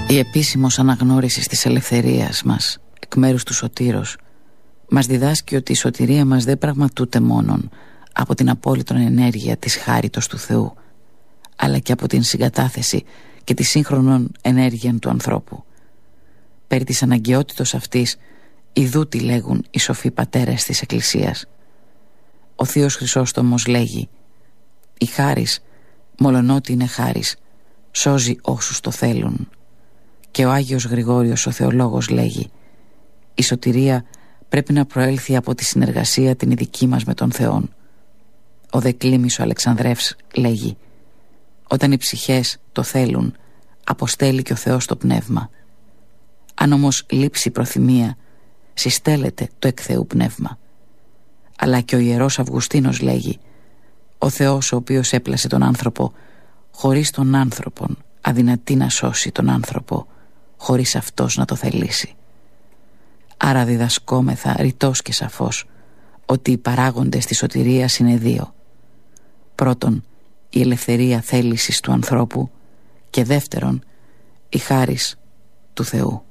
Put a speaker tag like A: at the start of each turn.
A: Η επίσημος αναγνώριση της ελευθερίας μας εκ μέρους του Σωτήρος μας διδάσκει ότι η σωτηρία μας δεν πραγματούται μόνον από την απόλυτον ενέργεια της χάριτος του Θεού, αλλά και από την συγκατάθεση και τη σύγχρονων ενέργειαν του ανθρώπου. Περί της αναγκαιότητος αυτής ιδού τι λέγουν οι σοφοί πατέρες της Εκκλησίας. Ο Θείος Χρυσόστομος λέγει: «Η χάρις, μολονότι είναι χάρις, σώζει όσους το θέλουν». Και ο Άγιος Γρηγόριος ο Θεολόγος λέγει: «Η σωτηρία πρέπει να προέλθει από τη συνεργασία την ειδική μας με τον Θεόν». Ο δε Κλήμης ο Αλεξανδρεύς λέγει: «Όταν οι ψυχές το θέλουν, αποστέλει και ο Θεός το πνεύμα. Αν όμως λείψει προθυμία, συστέλλεται το εκ Θεού πνεύμα». Αλλά και ο Ιερός Αυγουστίνος λέγει: «Ο Θεός ο οποίος έπλασε τον άνθρωπο, χωρίς τον άνθρωπον αδυνατεί να σώσει τον άνθρωπο, χωρίς αυτός να το θελήσει». Άρα διδασκόμεθα ρητός και σαφώς ότι οι παράγοντες της σωτηρίας είναι δύο. Πρώτον, η ελευθερία θέλησης του ανθρώπου, και δεύτερον, η χάρις του Θεού.